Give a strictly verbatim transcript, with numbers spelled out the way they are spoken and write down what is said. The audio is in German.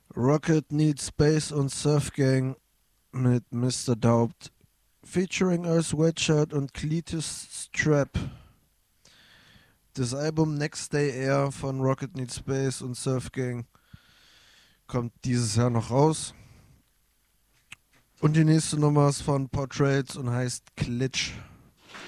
Rocket Need Space und Surf Gang mit Mister Doubt featuring Earth Sweatshirt und Cletus Strap. Das Album Next Day Air von Rocket Need Space und Surf Gang kommt dieses Jahr noch raus. Und die nächste Nummer ist von Portraits und heißt Klitsch.